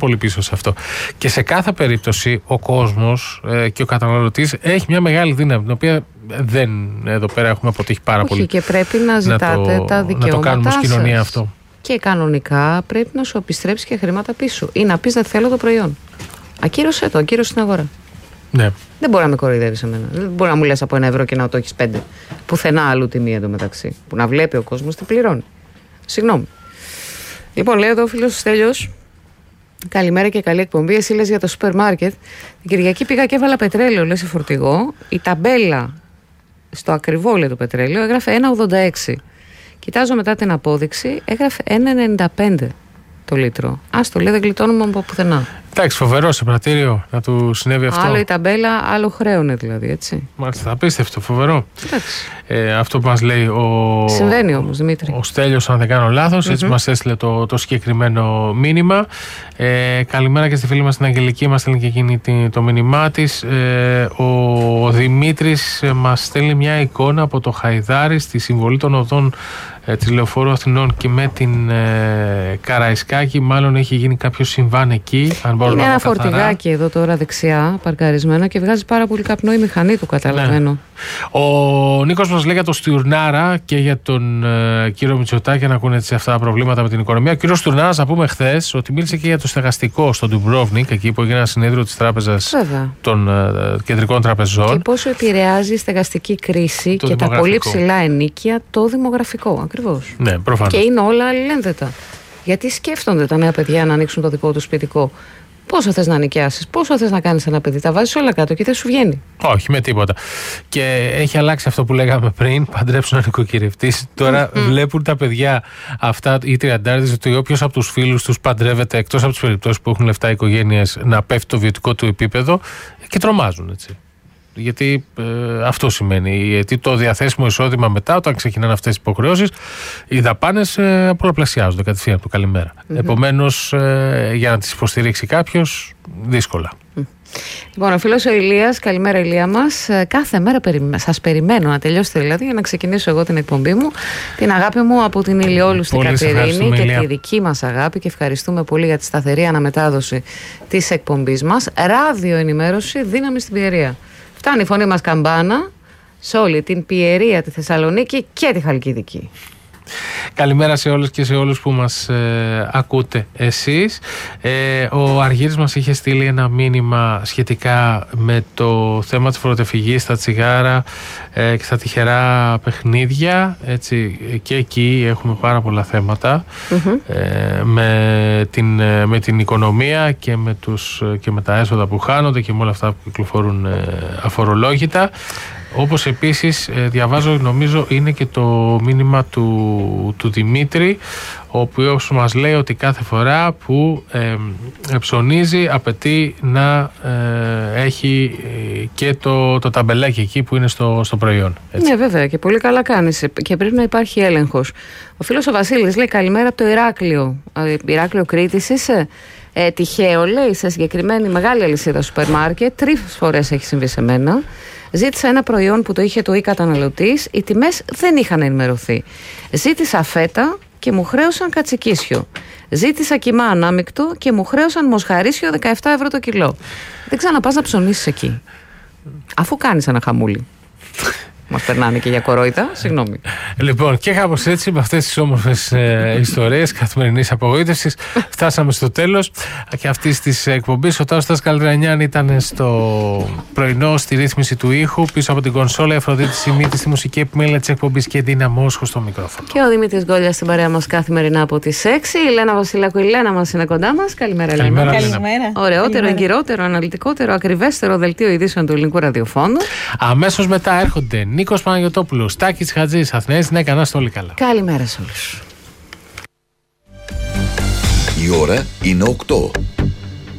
πολύ πίσω σε αυτό. Και σε κάθε περίπτωση ο κόσμος και ο καταναλωτής έχει μια μεγάλη δύναμη, την οποία εδώ πέρα έχουμε αποτύχει πάρα πολύ. Και πρέπει να ζητάτε τα δικαιώματά σας. Να το κάνουμε ως κοινωνία αυτό. Και κανονικά πρέπει να σου επιστρέψει και χρήματα πίσω. Ή να πεις δεν θέλω το προϊόν. Ακύρωσέ το, ακύρωσε την αγορά. Ναι. Δεν μπορεί να με κοροϊδεύεις εμένα. Δεν μπορεί να μου λες από 1 ευρώ και να το έχεις 5. Πουθενά αλλού τιμή εντωμεταξύ. Που να βλέπει ο κόσμος τι πληρώνει. Συγγνώμη. Λοιπόν, λέει εδώ ο φίλος Στέλιος. Καλημέρα και καλή εκπομπή. Εσύ λες για το σούπερ μάρκετ. Την Κυριακή πήγα και έβαλα πετρέλαιο, λες, σε φορτηγό. Η ταμπέλα στο ακριβό, λέει, το πετρέλαιο έγραφε 1,86. Κοιτάζω μετά την απόδειξη, έγραφε 1,95 το λίτρο. Άστο, λέει, δεν γλιτώνουμε από πουθενά. Εντάξει, φοβερό σε πρατήριο να του συνέβη αυτό. Άλλο η ταμπέλα, άλλο χρέωνε δηλαδή, έτσι. Μάλιστα, απίστευτο, φοβερό. Αυτό που μας λέει συμβαίνει όμως, Δημήτρη. Ο Στέλιος, αν δεν κάνω λάθος, έτσι μας έστειλε το συγκεκριμένο μήνυμα. Καλημέρα και στη φίλη μας την Αγγελική, μας στέλνει και εκείνη το μήνυμά της. Ο Δημήτρης μας στέλνει μια εικόνα από το Χαϊδάρι στη συμβολή των οδών της Λεωφόρου Αθηνών και με την Καραϊσκάκη. Μάλλον έχει γίνει κάποιο συμβάν εκεί. Είναι ένα φορτηγάκι εδώ τώρα δεξιά, παρκαρισμένο, και βγάζει πάρα πολύ καπνό η μηχανή του, καταλαβαίνω. Ναι. Ο Νίκος μας λέει για το Στουρνάρα και για τον κύριο Μητσοτάκη, να ακούνε έτσι αυτά τα προβλήματα με την οικονομία. Ο κύριος Στουρνάρας, να πούμε χθες, ότι μίλησε και για το στεγαστικό στον Ντουμπρόβνικ, εκεί που έγινε ένα συνέδριο της Τράπεζας των Κεντρικών Τραπεζών. Και πόσο επηρεάζει η στεγαστική κρίση και τα πολύ ψηλά ενοίκια το δημογραφικό, ακριβώς. Ναι, προφανώς. Και είναι όλα αλληλένδετα. Γιατί σκέφτονται τα νέα παιδιά να ανοίξουν το δικό του σπιτικό. Πόσο θες να νοικιάσεις, πόσο θες να κάνεις ένα παιδί, τα βάζεις όλα κάτω και δεν σου βγαίνει. Όχι, με τίποτα. Και έχει αλλάξει αυτό που λέγαμε πριν, παντρέψουν ένα νοικοκυρευτή. Τώρα βλέπουν τα παιδιά αυτά, οι τριαντάριδες, ότι όποιος από τους φίλους τους παντρεύεται, εκτός από τις περιπτώσεις που έχουν λεφτά οι οικογένειες, να πέφτει το βιωτικό του επίπεδο και τρομάζουν, έτσι. Γιατί αυτό σημαίνει. Γιατί το διαθέσιμο εισόδημα μετά, όταν ξεκινάνε αυτές τις υποχρεώσεις, οι δαπάνες πολλαπλασιάζονται κατευθείαν από το καλημέρα. Επομένως, για να τις υποστηρίξει κάποιος, δύσκολα. Λοιπόν, ο φίλος ο Ηλίας, καλημέρα Ηλία μας. Κάθε μέρα σας περιμένω να τελειώσετε, δηλαδή, για να ξεκινήσω εγώ την εκπομπή μου. Την αγάπη μου από την Ηλιόλου στην Κατερίνη και τη δική μας αγάπη, και ευχαριστούμε πολύ για τη σταθερή αναμετάδοση της εκπομπής μας. Ράδιο ενημέρωση, δύναμη στην Πιερία. Φτάνει η φωνή μας καμπάνα σε όλη την Πιερία, τη Θεσσαλονίκη και τη Χαλκιδική. Καλημέρα σε όλους και σε όλους που μας ακούτε εσείς. Ο Αργύρης μας είχε στείλει ένα μήνυμα σχετικά με το θέμα της φοροτεφυγής στα τσιγάρα και στα τυχερά παιχνίδια. Έτσι, και εκεί έχουμε πάρα πολλά θέματα με την οικονομία και με τα έσοδα που χάνονται και με όλα αυτά που κυκλοφορούν αφορολόγητα. Όπως επίσης διαβάζω, νομίζω είναι και το μήνυμα του Δημήτρη, ο οποίος μας λέει ότι κάθε φορά που ψωνίζει απαιτεί να έχει και το ταμπελάκι εκεί που είναι στο προϊόν. Έτσι. Ναι, βέβαια, και πολύ καλά κάνεις, και πρέπει να υπάρχει έλεγχος. Ο φίλος ο Βασίλης λέει καλημέρα από το Ηράκλειο. Ηράκλειο Κρήτης είσαι. Τυχαίο, λέει, σε συγκεκριμένη μεγάλη αλυσίδα σούπερ μάρκετ, 3 φορές έχει συμβεί σε μένα. Ζήτησα ένα προϊόν που το είχε το καταναλωτής, οι τιμές δεν είχαν ενημερωθεί. Ζήτησα φέτα και μου χρέωσαν κατσικίσιο. Ζήτησα κιμά ανάμεικτο και μου χρέωσαν μοσχαρίσιο 17 ευρώ το κιλό. Δεν ξαναπάς να ψωνίσεις εκεί, αφού κάνεις ένα χαμούλι. Μας περνάνε και για κορόιδα, συγγνώμη. Λοιπόν, και κάπως έτσι, με αυτές τις όμορφες ιστορίες καθημερινής απογοήτευσης, φτάσαμε στο τέλος και αυτής της εκπομπής. Ο Τάος Καλτρανιάν ήταν στο πρωινό, στη ρύθμιση του ήχου, πίσω από την κονσόλα, η Αφροδίτη Σιμίτη στη μουσική επιμέλεια της εκπομπής και Ντίνα Μόσχο στο μικρόφωνο. Και ο Δημήτρης Γκόλιας στην παρέα μας καθημερινά από τις 6. Η Λένα Βασιλάκου, η Λένα μας είναι κοντά μας. Καλημέρα, Λένα. Καλημέρα. Ωραιότερο, εγκυρότερο, αναλυτικότερο, ακριβέστερο δελτίο ειδήσεων του ελληνικού ραδιοφώνου. Αμέσως μετά έρχονται Νίκος Παναγιωτόπουλος, Τάκης Χατζής, Αθηναίες, ναι, κανάς όλοι καλά. Καλημέρα σε όλους. Η ώρα είναι 8.